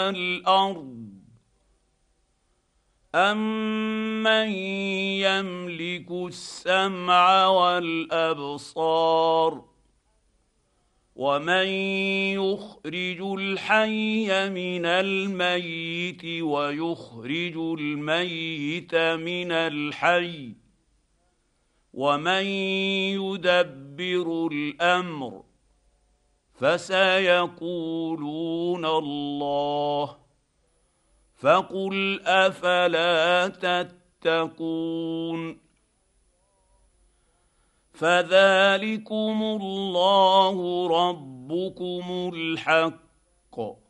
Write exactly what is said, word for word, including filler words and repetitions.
الارض امن يملك السمع والابصار ومن يخرج الحي من الميت ويخرج الميت من الحي ومن يدبر الامر فسيقولون الله فقل افلا تتقون فذلكم الله ربكم الحق